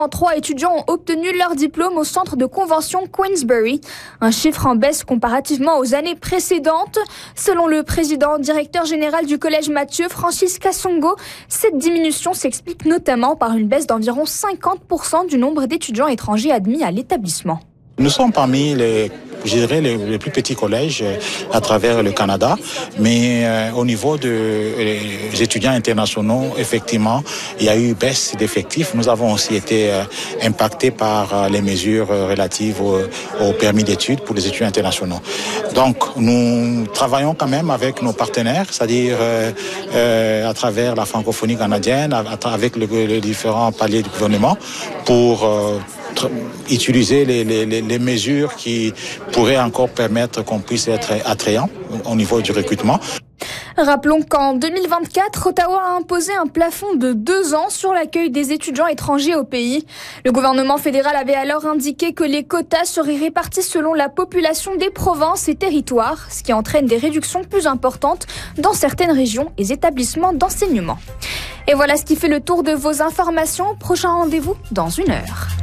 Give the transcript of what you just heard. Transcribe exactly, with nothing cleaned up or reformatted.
Trois étudiants ont obtenu leur diplôme au centre de convention Queensbury, un chiffre en baisse comparativement aux années précédentes. Selon le président directeur général du collège Mathieu, Francis Kassongo, cette diminution s'explique notamment par une baisse d'environ cinquante pour cent du nombre d'étudiants étrangers admis à l'établissement. Nous sommes parmi les, je dirais, les, les plus petits collèges à travers le Canada, mais euh, au niveau des de, étudiants internationaux, effectivement, il y a eu baisse d'effectifs. Nous avons aussi été euh, impactés par euh, les mesures relatives au, au permis d'études pour les étudiants internationaux. Donc, nous travaillons quand même avec nos partenaires, c'est-à-dire euh, euh, à travers la francophonie canadienne, avec le, les différents paliers du gouvernement, pour euh, utiliser les, les, les mesures qui pourraient encore permettre qu'on puisse être attrayant au niveau du recrutement. Rappelons qu'en deux mille vingt-quatre, Ottawa a imposé un plafond de deux ans sur l'accueil des étudiants étrangers au pays. Le gouvernement fédéral avait alors indiqué que les quotas seraient répartis selon la population des provinces et territoires, ce qui entraîne des réductions plus importantes dans certaines régions et établissements d'enseignement. Et voilà ce qui fait le tour de vos informations. Prochain rendez-vous dans une heure.